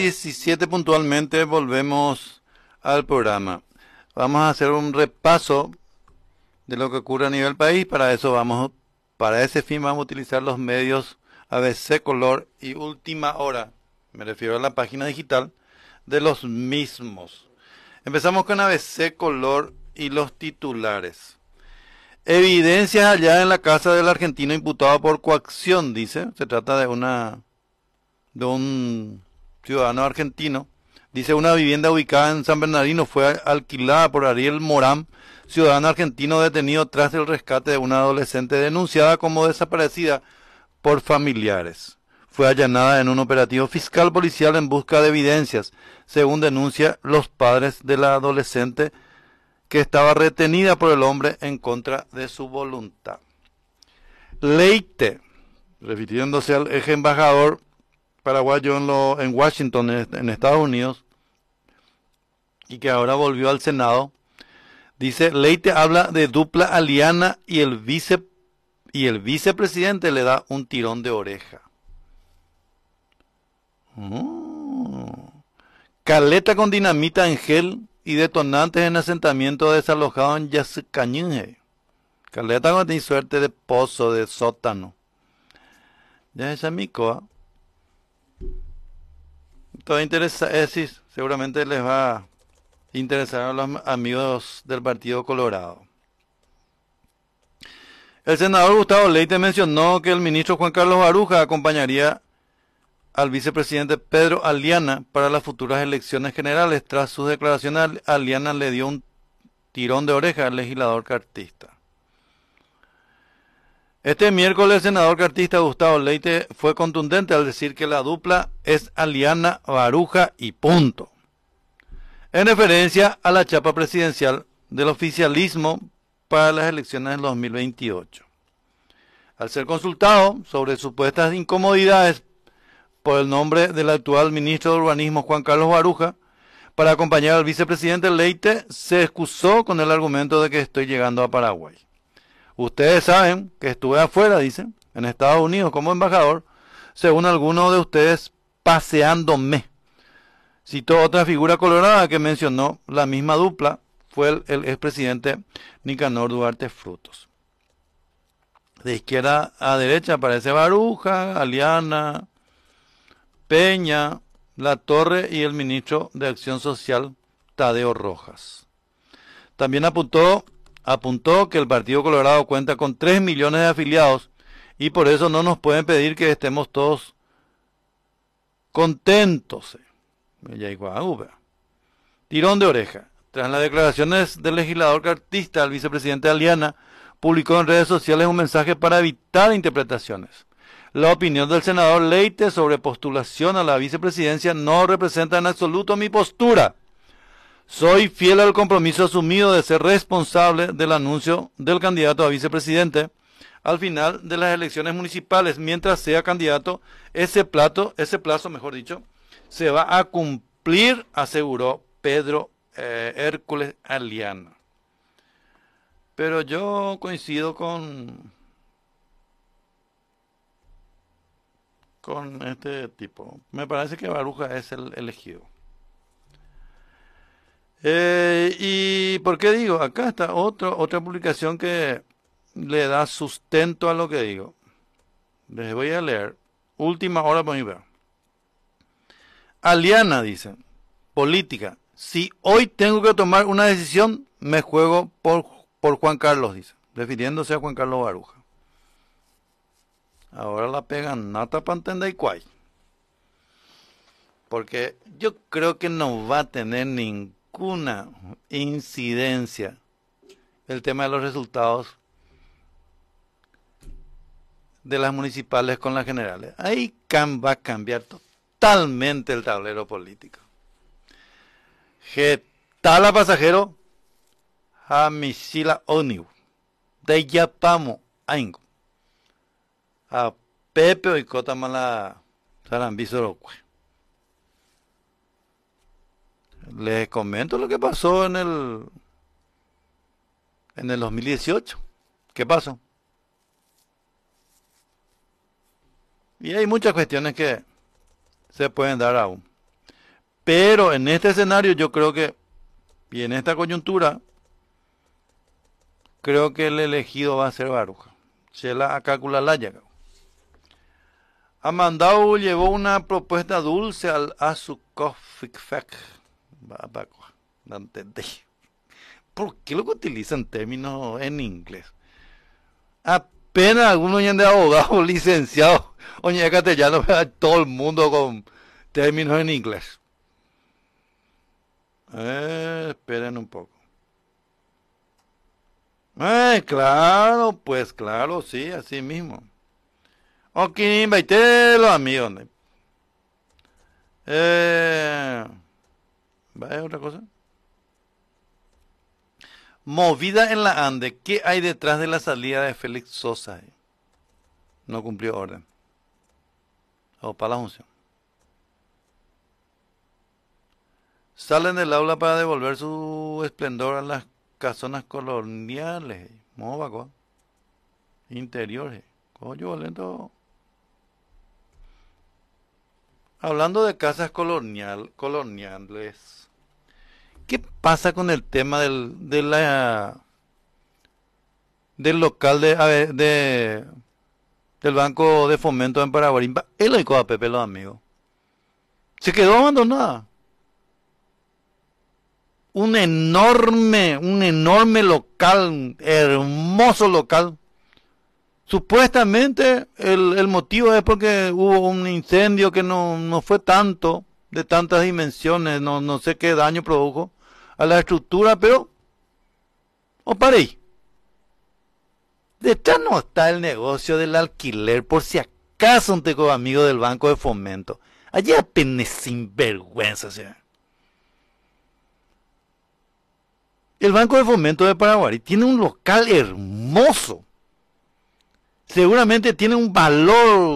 17 puntualmente volvemos al programa. Vamos a hacer un repaso de lo que ocurre a nivel país. Para ese fin vamos a utilizar los medios ABC Color y Última Hora. Me refiero a la página digital de los mismos. Empezamos con ABC Color y los titulares. Evidencias allá en la casa del argentino imputado por coacción, dice. Se trata de un ciudadano argentino. Dice, una vivienda ubicada en San Bernardino fue alquilada por Ariel Morán, ciudadano argentino detenido tras el rescate de una adolescente denunciada como desaparecida por familiares. Fue allanada en un operativo fiscal policial en busca de evidencias, según denuncia los padres de la adolescente, que estaba retenida por el hombre en contra de su voluntad. Leite, refiriéndose al ex embajador paraguayo en Washington, en Estados Unidos, y que ahora volvió al Senado, dice, Leite habla de dupla aliana y el vicepresidente le da un tirón de oreja. Caleta con dinamita en gel y detonantes en asentamiento desalojado en Yacycañuhe. Caleta con suerte de pozo, de sótano. Ya es amigo. Todo sí, seguramente les va a interesar a los amigos del Partido Colorado. El senador Gustavo Leite mencionó que el ministro Juan Carlos Baruja acompañaría al vicepresidente Pedro Aliana para las futuras elecciones generales. Tras sus declaraciones, Aliana le dio un tirón de oreja al legislador cartista. Este miércoles el senador cartista Gustavo Leite fue contundente al decir que la dupla es Aliana Baruja y punto, en referencia a la chapa presidencial del oficialismo para las elecciones del 2028. Al ser consultado sobre supuestas incomodidades por el nombre del actual ministro de Urbanismo Juan Carlos Baruja para acompañar al vicepresidente Leite, se excusó con el argumento de que estoy llegando a Paraguay. Ustedes saben que estuve afuera, dicen, en Estados Unidos como embajador, según algunos de ustedes, paseándome. Citó otra figura colorada que mencionó la misma dupla, fue el expresidente Nicanor Duarte Frutos. De izquierda a derecha aparece Baruja, Aliana, Peña, La Torre y el ministro de Acción Social, Tadeo Rojas. También apuntó que el Partido Colorado cuenta con 3 millones de afiliados y por eso no nos pueden pedir que estemos todos contentos. Tirón de oreja. Tras las declaraciones del legislador cartista, el vicepresidente Aliana publicó en redes sociales un mensaje para evitar interpretaciones. La opinión del senador Leite sobre postulación a la vicepresidencia no representa en absoluto mi postura. Soy fiel al compromiso asumido de ser responsable del anuncio del candidato a vicepresidente al final de las elecciones municipales. Mientras sea candidato, ese plazo, se va a cumplir, aseguró Pedro Hércules Aliana. Pero yo coincido con este tipo. Me parece que Baruja es el elegido. ¿Y por qué digo? Acá está otra publicación que le da sustento a lo que digo. Les voy a leer. Última Hora por mi ver. Aliana dice, política. Si hoy tengo que tomar una decisión, me juego por Juan Carlos, dice, refiriéndose a Juan Carlos Baruja. Ahora la pegan nata pantenda y cuay. Porque yo creo que no va a tener ninguna incidencia el tema de los resultados de las municipales con las generales. Ahí va a cambiar totalmente el tablero político. Getala pasajero, Jamisila Oniu, de Yapamo, Aingo, a Pepe y Cota Mala Sarambizorocue. Les comento lo que pasó en el 2018. ¿Qué pasó? Y hay muchas cuestiones que se pueden dar aún. Pero en este escenario yo creo que, y en esta coyuntura, creo que el elegido va a ser Baruja. Chela a calcular la llaga. Amandau llevó una propuesta dulce al Azucofic. No entendí. ¿Por qué lo que utilizan términos en inglés? Apenas algunos de abogados licenciados, oye, castellano, todo el mundo con términos en inglés. Esperen un poco. Claro, pues claro, sí, así mismo. Ok, invité los amigos. ¿Va otra cosa? Movida en la Ande. ¿Qué hay detrás de la salida de Félix Sosa? No cumplió orden. O para la función. Salen del aula para devolver su esplendor a las casonas coloniales. Móvaco. Interiores. Coño, lento. Hablando de casas coloniales. ¿Qué pasa con el tema del local del Banco de Fomento en Paraguay? El oico a Pepe, los amigos. Se quedó abandonada. Un enorme local, hermoso local. Supuestamente el motivo es porque hubo un incendio que no fue tanto, de tantas dimensiones, no sé qué daño produjo a la estructura, pero os paréis. Detrás no está el negocio del alquiler, por si acaso un teco amigo del Banco de Fomento. Allí apenas sinvergüenza, o sea. El Banco de Fomento de Paraguay tiene un local hermoso. Seguramente tiene un valor